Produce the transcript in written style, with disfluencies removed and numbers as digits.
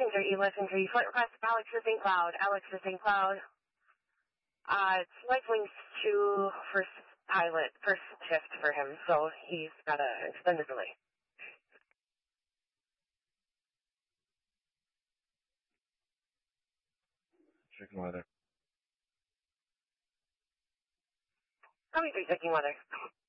E-Listener, flight request, Alex to St. Cloud. It's life links to first shift for him, so he's got an extended delay. Checking weather. Copy 3, checking weather.